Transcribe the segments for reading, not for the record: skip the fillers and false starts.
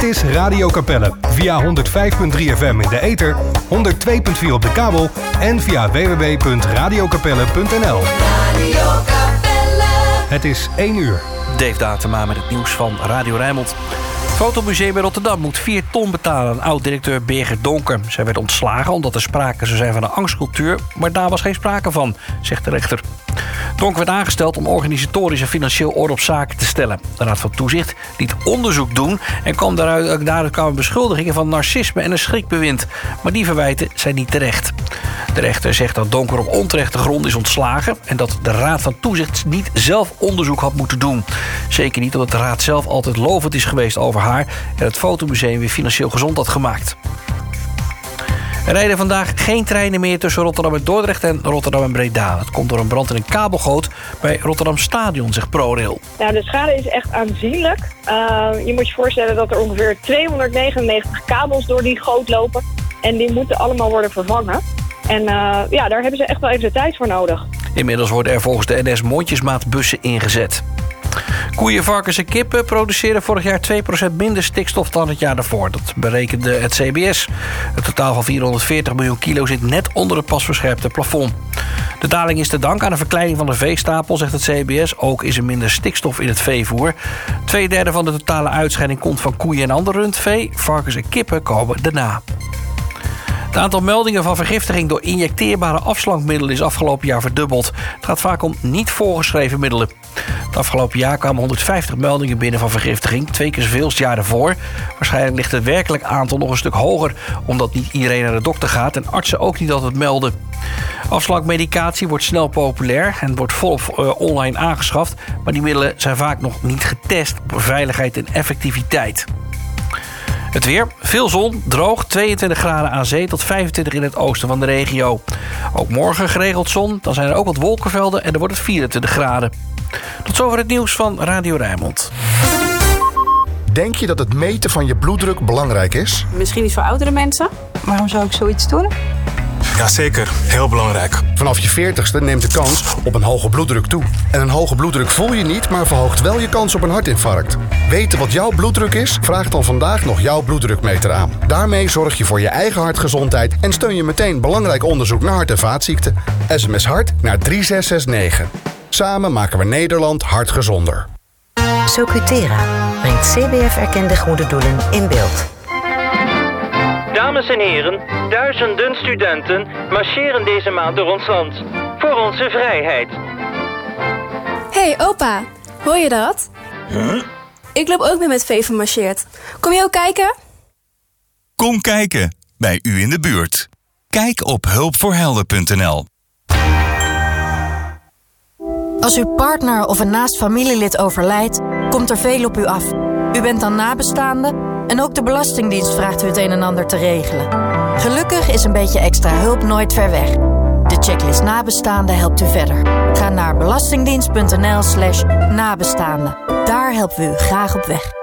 Dit is Radio Capelle via 105.3 FM in de ether, 102.4 op de kabel en via www.radiocapelle.nl. Radio Capelle. Het is 1 uur. Dave Datema met het nieuws van Radio Rijnmond. Het Fotomuseum in Rotterdam moet 4 ton betalen aan oud-directeur Birgit Donker. Zij werd ontslagen omdat er sprake zou zijn van een angstcultuur, maar daar was geen sprake van, zegt de rechter. Donker werd aangesteld om organisatorisch en financieel orde op zaken te stellen. De Raad van Toezicht liet onderzoek doen en daaruit kwamen beschuldigingen van narcisme en een schrikbewind. Maar die verwijten zijn niet terecht. De rechter zegt dat Donker op onterechte grond is ontslagen en dat de Raad van Toezicht niet zelf onderzoek had moeten doen. Zeker niet omdat de Raad zelf altijd lovend is geweest over haar en het Fotomuseum weer financieel gezond had gemaakt. Er rijden vandaag geen treinen meer tussen Rotterdam en Dordrecht en Rotterdam en Breda. Het komt door een brand in een kabelgoot bij Rotterdam Stadion, zegt ProRail. Nou, de schade is echt aanzienlijk. Je moet je voorstellen dat er ongeveer 299 kabels door die goot lopen. En die moeten allemaal worden vervangen. En daar hebben ze echt wel even de tijd voor nodig. Inmiddels worden er volgens de NS mondjesmaatbussen ingezet. Koeien, varkens en kippen produceren vorig jaar 2% minder stikstof dan het jaar daarvoor. Dat berekende het CBS. Het totaal van 440 miljoen kilo zit net onder het pas verscherpte plafond. De daling is te danken aan een verkleining van de veestapel, zegt het CBS. Ook is er minder stikstof in het veevoer. 2/3 van de totale uitscheiding komt van koeien en ander rundvee. Varkens en kippen komen daarna. Het aantal meldingen van vergiftiging door injecteerbare afslankmiddelen is afgelopen jaar verdubbeld. Het gaat vaak om niet voorgeschreven middelen. Het afgelopen jaar kwamen 150 meldingen binnen van vergiftiging, 2 keer zoveel als het jaar ervoor. Waarschijnlijk ligt het werkelijk aantal nog een stuk hoger, omdat niet iedereen naar de dokter gaat en artsen ook niet altijd melden. Afslankmedicatie wordt snel populair en wordt volop online aangeschaft, maar die middelen zijn vaak nog niet getest op veiligheid en effectiviteit. Het weer, veel zon, droog, 22 graden aan zee tot 25 in het oosten van de regio. Ook morgen geregeld zon, dan zijn er ook wat wolkenvelden en dan wordt het 24 graden. Tot zover het nieuws van Radio Rijnmond. Denk je dat het meten van je bloeddruk belangrijk is? Misschien niet voor oudere mensen. Waarom zou ik zoiets doen? Jazeker, heel belangrijk. Vanaf je 40ste neemt de kans op een hoge bloeddruk toe. En een hoge bloeddruk voel je niet, maar verhoogt wel je kans op een hartinfarct. Weten wat jouw bloeddruk is? Vraag dan vandaag nog jouw bloeddrukmeter aan. Daarmee zorg je voor je eigen hartgezondheid en steun je meteen belangrijk onderzoek naar hart- en vaatziekten. SMS HART naar 3669. Samen maken we Nederland hartgezonder. Socutera brengt CBF-erkende goede doelen in beeld. Dames en heren, duizenden studenten marcheren deze maand door ons land. Voor onze vrijheid. Hey opa, hoor je dat? Huh? Ik loop ook met Veven marcheert. Kom je ook kijken? Kom kijken, bij u in de buurt. Kijk op hulpvoorhelden.nl. Als uw partner of een naast familielid overlijdt, komt er veel op u af. U bent dan nabestaande en ook de Belastingdienst vraagt u het een en ander te regelen. Gelukkig is een beetje extra hulp nooit ver weg. De checklist nabestaande helpt u verder. Ga naar belastingdienst.nl/nabestaande. Daar helpen we u graag op weg.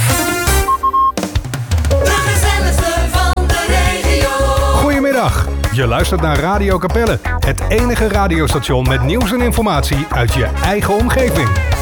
De gezelligste van de regio. Goedemiddag. Je luistert naar Radio Capelle. Het enige radiostation met nieuws en informatie uit je eigen omgeving.